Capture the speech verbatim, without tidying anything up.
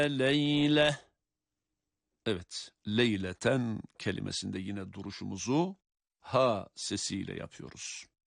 Leyle. Evet, leyleten kelimesinde yine duruşumuzu ha sesiyle yapıyoruz.